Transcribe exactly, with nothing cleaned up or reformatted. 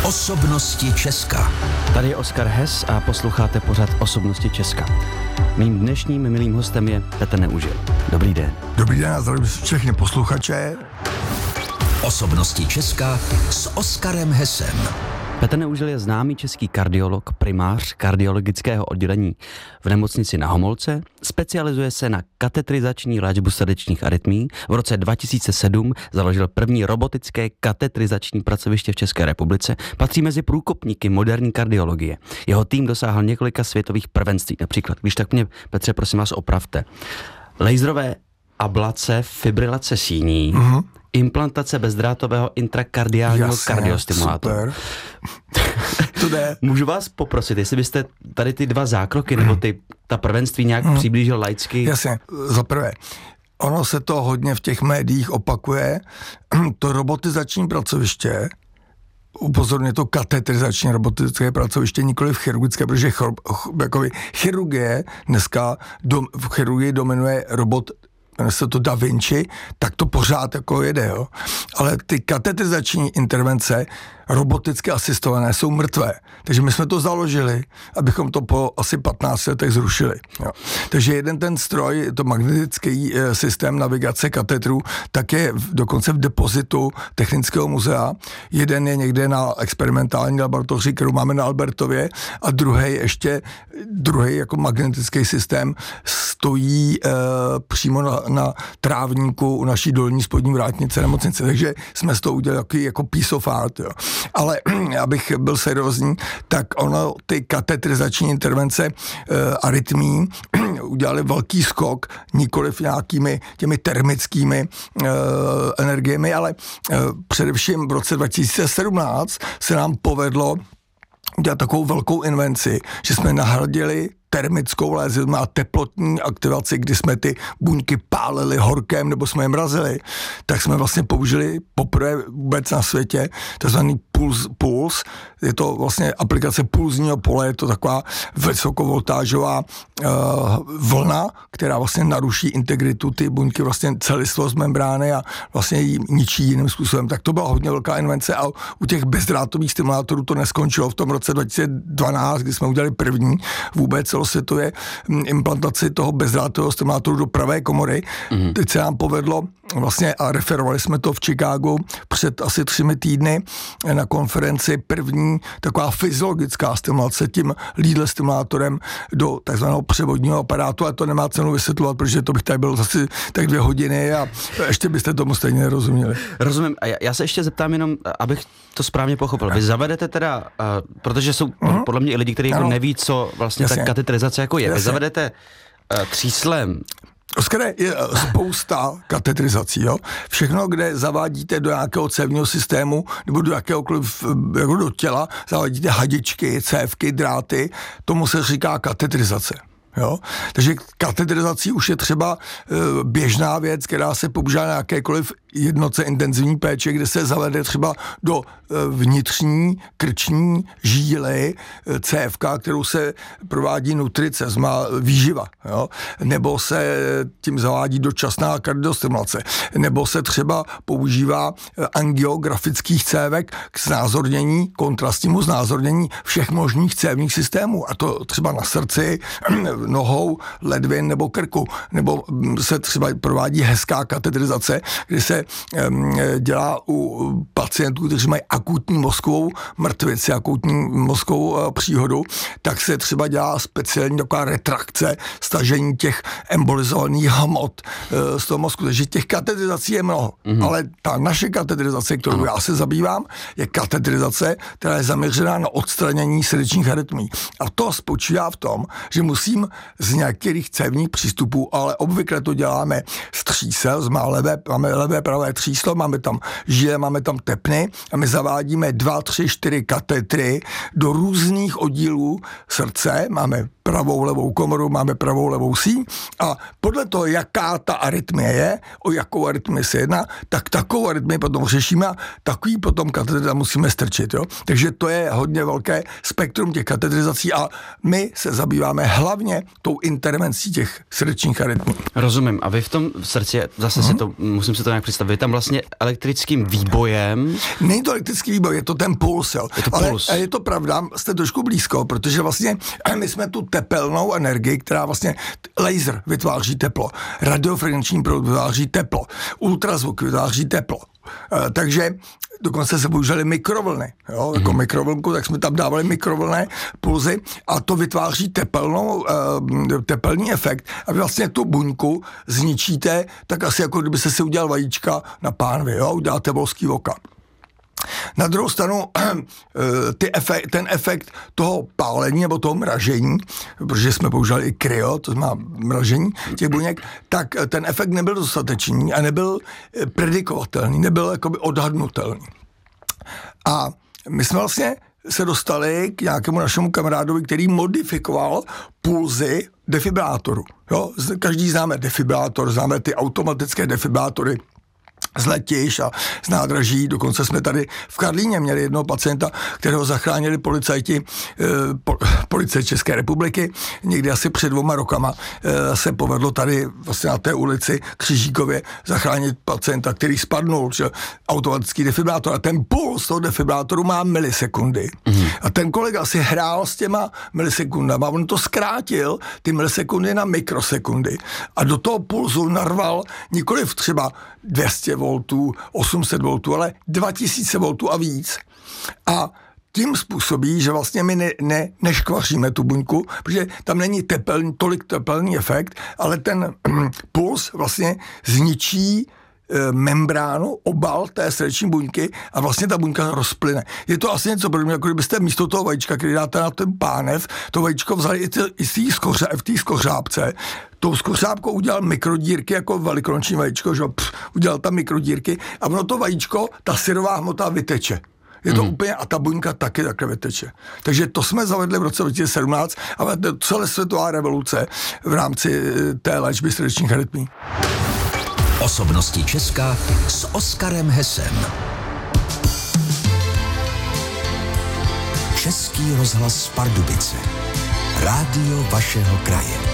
Osobnosti Česka. Tady je Oskar Hess a posloucháte pořad Osobnosti Česka. Mým dnešním milým hostem je Petr Neužil. Dobrý den. Dobrý den a zdravím všechny posluchače. Osobnosti Česka s Oskarem Hessem. Petr Neužil je známý český kardiolog, primář kardiologického oddělení v nemocnici Na Homolce, specializuje se na katetrizační léčbu srdečních arytmií. V roce dva tisíce sedm založil první robotické katetrizační pracoviště v České republice. Patří mezi průkopníky moderní kardiologie. Jeho tým dosáhl několika světových prvenství. Například, když tak mě, Petře, prosím vás, opravte. Laserové ablace, fibrilace síní, mm-hmm. implantace bezdrátového intrakardiálního Jasně, kardiostimulátoru. Super. To jde. Můžu vás poprosit, jestli byste tady ty dva zákroky nebo ty, ta prvenství nějak mm. přiblížil laicky? Jasně, za prvé. Ono se to hodně v těch médiích opakuje. To robotizační pracoviště, upozorně to katetrizační robotické pracoviště, nikoli v chirurgické, protože chor, jakoby, chirurgie dneska, dom, v chirurgii dominuje robot, jmenuje se to Da Vinci, tak to pořád jako jede, jo. Ale ty katetrizační intervence roboticky asistované jsou mrtvé. Takže my jsme to založili, abychom to po asi patnácti letech zrušili. Jo. Takže jeden ten stroj, to magnetický e, systém navigace katetrů, tak je v, dokonce v depozitu Technického muzea. Jeden je někde na experimentální laboratoři, kterou máme na Albertově, a druhý ještě, druhý jako magnetický systém stojí e, přímo na, na trávníku u naší dolní spodní vrátnice nemocnice. Takže jsme z toho udělali jako, jako piece of art, jo. Ale abych byl seriózní, tak ono, ty katetrizační intervence e, arytmí udělali velký skok, nikoliv nějakými těmi termickými e, energiemi, ale e, především v roce dva tisíce sedmnáct se nám povedlo udělat takovou velkou invenci, že jsme nahradili termickou lézu, má teplotní aktivaci, kdy jsme ty buňky pálili horkem nebo jsme je mrazili, tak jsme vlastně použili poprvé vůbec na světě takzvaný puls, puls. Je to vlastně aplikace pulzního pole, je to taková vysokovoltážová uh, vlna, která vlastně naruší integritu ty buňky, vlastně celistvost membrány a vlastně ji ničí jiným způsobem. Tak to byla hodně velká invence a u těch bezdrátových stimulátorů to neskončilo v tom roce dva tisíce dvanáct, kdy jsme udělali první vůbec celosvětově implantaci toho bezdrátového stimulátoru do pravé komory. Mm-hmm. Teď se nám povedlo vlastně a referovali jsme to v Chicagu před asi třemi týdny na konferenci první taková fyziologická stimulace tím Lidl stimulátorem do takzvaného převodního aparátu, a to nemá cenu vysvětlovat, protože to bych tady byl zase tak dvě hodiny a ještě byste tomu stejně nerozuměli. Rozumím. A já, já se ještě zeptám jenom, abych to správně pochopil. Vy zavedete teda, uh, protože jsou uh-huh. podle mě i lidi, kteří jako neví, co vlastně Jasně. ta katetrizace jako je. Jasně. Vy zavedete uh, tříslem. Oskare, je spousta katetrizací, jo. Všechno, kde zavádíte do nějakého cévního systému nebo do jakéhokoliv, jako do těla, zavádíte hadičky, cévky, dráty, tomu se říká katetrizace. Jo? Takže katetrizací už je třeba e, běžná věc, která se používá na jakékoliv jednotce intenzivní péče, kde se zavede třeba do e, vnitřní krční žíly e, cévka, kterou se provádí nutrice, má výživa, jo? Nebo se tím zavádí dočasná kardiostimulace, nebo se třeba používá angiografických cévek k znázornění, kontrastnímu znázornění všech možných cévních systémů, a to třeba na srdci, nohou, ledvin nebo krku, nebo se třeba provádí hezká katetrizace, kdy se um, dělá u pacientů, kteří mají akutní mozkovou mrtvici, akutní mozkovou uh, příhodu, tak se třeba dělá speciální taková retrakce, stažení těch embolizovaných hmot uh, z toho mozku. Takže těch katetrizací je mnoho, mm-hmm. ale ta naše katetrizace, kterou ano. já se zabývám, je katetrizace, která je zaměřená na odstranění srdečních arytmií. A to spočívá v tom, že musím z některých cévních přístupů, ale obvykle to děláme z třísel, máme levé, máme levé pravé tříslo, máme tam žile, máme tam tepny a my zavádíme dva, tři, čtyři katetry do různých oddílů srdce, máme pravou levou komoru, máme pravou levou síň a podle toho, jaká ta arytmie je, o jakou arytmii se jedná, tak takovou arytmii potom řešíme a takový potom katetra musíme strčit. Jo? Takže to je hodně velké spektrum těch katetrizací a my se zabýváme hlavně tou intervencí těch srdečních arytmí. Rozumím. A vy v tom srdci, zase mm-hmm. si to, musím si to nějak představit, Vy tam vlastně elektrickým výbojem... Není to elektrický výboj, je to ten puls, jo. Je to ale puls. je to pravda, jste trošku blízko, protože vlastně my jsme tu tepelnou energii, která vlastně laser vytváří teplo, radiofrekvenční proud vytváří teplo, ultrazvuk vytváří teplo. Uh, takže dokonce se používaly mikrovlny. Jo? Jako mm-hmm. mikrovlnku, tak jsme tam dávali mikrovlné pulzy a to vytváří tepelnou, uh, tepelný efekt a vy vlastně tu buňku zničíte, tak asi jako kdyby se si udělal vajíčka na pánvi, jo? Uděláte volský voka. Na druhou stranu ty efekt, ten efekt toho pálení nebo toho mražení, protože jsme používali i kryo, to znamená mražení těch buněk, tak ten efekt nebyl dostatečný a nebyl predikovatelný, nebyl jakoby odhadnutelný. A my jsme vlastně se dostali k nějakému našemu kamarádovi, který modifikoval pulzy defibrilátoru. Jo? Každý známe defibrilátor, známe ty automatické defibrilátory z letišť a z nádraží. Dokonce jsme tady v Karlíně měli jednoho pacienta, kterého zachránili policajti eh, po, policie České republiky. Někdy asi před dvoma rokama eh, se povedlo tady vlastně na té ulici Křižíkově zachránit pacienta, který spadnul, že automatický defibrilátor a ten puls toho defibrilátoru má milisekundy. Mm. A ten kolega si hrál s těma milisekundama, on to zkrátil ty milisekundy na mikrosekundy a do toho pulzu narval nikoliv třeba dvě stě voltů, osm set voltů, ale dva tisíce voltů a víc. A tím způsobí, že vlastně my ne, ne, neškvaříme tu buňku, protože tam není tepelný, tolik tepelný efekt, ale ten mm, puls vlastně zničí e, membránu, obal té srdeční buňky a vlastně ta buňka rozplyne. Je to asi něco podobného, jako kdybyste místo toho vajíčka, který dáte na ten pánev, to vajíčko vzali i, t- i z té skoře, v té skořápce, tou skořápkou udělal mikrodírky, jako velikonoční vajíčko, že pff, udělal tam mikrodírky a ono to vajíčko, ta syrová hmota vyteče. Je to mm. úplně, a ta buňka taky takhle vyteče. Takže to jsme zavedli v roce dva tisíce sedmnáct a to je celosvětová revoluce v rámci té léčby srdečních arytmí. Osobnosti Česka s Oskarem Hesem. Český rozhlas Pardubice. Rádio vašeho kraje.